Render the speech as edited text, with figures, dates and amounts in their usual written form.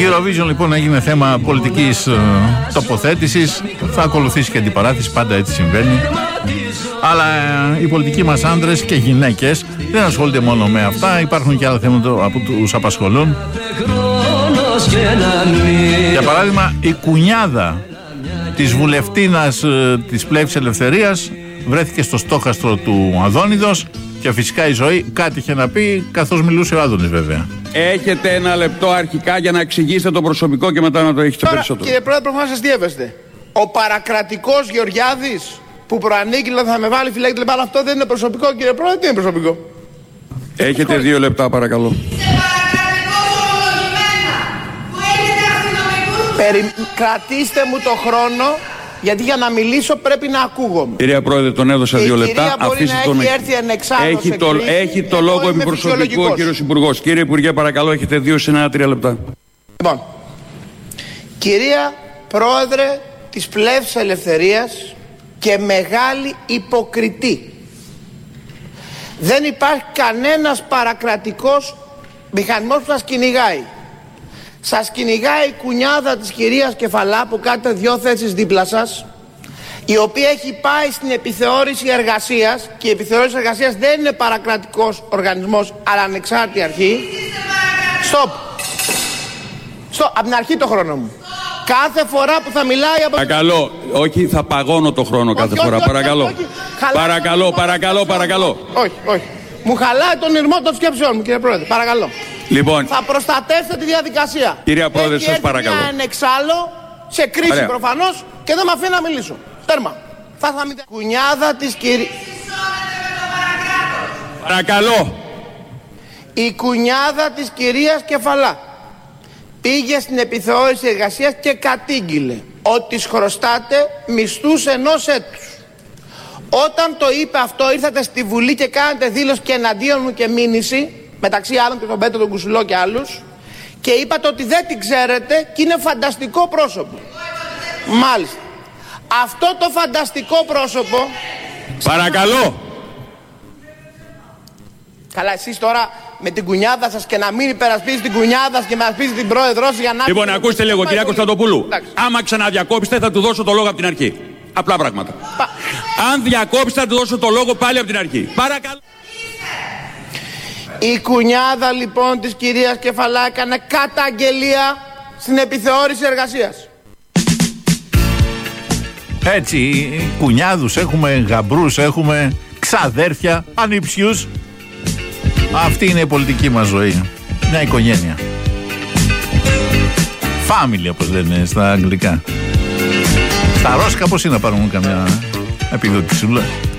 Eurovision λοιπόν έγινε θέμα πολιτικής τοποθέτησης. Θα ακολουθήσει και αντιπαράθεση, πάντα έτσι συμβαίνει. Αλλά οι πολιτικοί μας άντρες και γυναίκες δεν ασχολούνται μόνο με αυτά. Υπάρχουν και άλλα θέματα που τους απασχολούν. Για παράδειγμα, η κουνιάδα της βουλευτίνας της Πλεύσης Ελευθερίας βρέθηκε στο στόχαστρο του Αδόνιδος και φυσικά η Ζωή κάτι είχε να πει, καθώς μιλούσε ο Άδωνης βέβαια. Έχετε ένα λεπτό αρχικά για να εξηγήσετε το προσωπικό και μετά να το έχετε περισσότερο. Κύριε Πρόεδρε, προφανώς σας διέβεστε. Ο παρακρατικός Γεωργιάδης που προανήγγειλε θα με βάλει φυλακή, αλλά αυτό δεν είναι προσωπικό, κύριε Πρόεδρε, τι είναι προσωπικό? Έχετε 2 λεπτά, παρακαλώ. Κρατήστε μου το χρόνο, γιατί για να μιλήσω πρέπει να ακούγομαι. Κυρία Πρόεδρε, τον έδωσα 2 λεπτά. Αφήστε τον. Έχει το λόγο επιπροσωπικό ο κύριος Υπουργός. Κύριε Υπουργέ, παρακαλώ, έχετε 2 συν 3 λεπτά. Λοιπόν, κυρία Πρόεδρε της Πλεύσης Ελευθερίας και μεγάλη υποκριτή, δεν υπάρχει κανένας παρακρατικός μηχανισμός που σας κυνηγάει. Σας κυνηγάει η κουνιάδα της κυρίας Κεφαλά που κάθεται 2 θέσεις δίπλα σας, η οποία έχει πάει στην επιθεώρηση εργασίας, και η επιθεώρηση εργασίας δεν είναι παρακρατικός οργανισμός αλλά ανεξάρτητη αρχή. Στοπ. Από την αρχή το χρόνο μου. Κάθε φορά που θα μιλάει από... Παρακαλώ, όχι, θα παγώνω το χρόνο κάθε φορά, παρακαλώ. Παρακαλώ. Όχι. Μου χαλάει τον ηρμό των σκέψεων μου, κύριε Πρόεδρε, παρακαλώ. Λοιπόν, θα προστατεύσετε τη διαδικασία. Κυρία Πρόεδρε, σας παρακαλώ. Έχει ένα εξάλλο, σε κρίση προφανώς, και δεν με αφήνει να μιλήσω. Τέρμα. Θα κουνιάδα της κυρίας. Παρακαλώ. Η κουνιάδα της κυρίας Κεφαλά πήγε στην επιθεώρηση εργασίας και κατήγγειλε ότι χρωστάτε μισθούς ενός έτους. Όταν το είπε αυτό, ήρθατε στη Βουλή και κάνατε δήλωση και εναντίον μου και μήνυση, μεταξύ άλλων και τον Πέτρο τον Κουσουλό και άλλους, και είπατε ότι δεν την ξέρετε και είναι φανταστικό πρόσωπο. Μάλιστα. Αυτό το φανταστικό πρόσωπο... Παρακαλώ. Καλά, εσείς τώρα με την κουνιάδα σας και να μην υπερασπίζετε την κουνιάδα σας και να ασπίζετε την πρόεδρό σας για να... Λοιπόν, ακούστε λίγο, κυρία Κωνσταντοπούλου. Άμα ξαναδιακόψετε θα του δώσω το λόγο από την αρχή. Απλά πράγματα. Αν διακόψετε θα του δώσω το λόγο πάλι από την αρχή. Παρακαλώ. Η κουνιάδα λοιπόν της κυρίας Κεφαλά έκανε καταγγελία στην επιθεώρηση εργασίας. Έτσι, κουνιάδους έχουμε, γαμπρούς έχουμε, ξαδέρφια, ανιψιούς. Αυτή είναι η πολιτική μας ζωή. Μια οικογένεια. Family, όπως λένε στα αγγλικά. Στα ρώσικα πώς είναι να πάρουν καμιά επιδοτησούλα?